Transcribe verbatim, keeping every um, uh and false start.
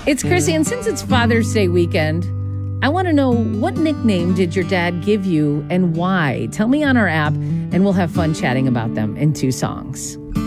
It's Chrissy, and since it's Father's Day weekend, I want to know, what nickname did your dad give you and why? Tell me on our app, and we'll have fun chatting about them in two songs.